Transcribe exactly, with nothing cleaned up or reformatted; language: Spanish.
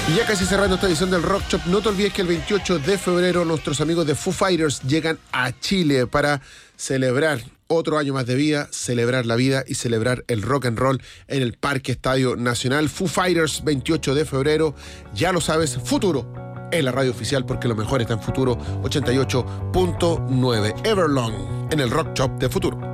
Y ya casi cerrando esta edición del Rock Shop, no te olvides que el veintiocho de febrero nuestros amigos de Foo Fighters llegan a Chile para celebrar otro año más de vida, celebrar la vida y celebrar el rock and roll en el Parque Estadio Nacional. Foo Fighters, veintiocho de febrero, ya lo sabes, Futuro en la radio oficial, porque lo mejor está en Futuro ochenta y ocho punto nueve. Everlong en el Rock Shop de Futuro.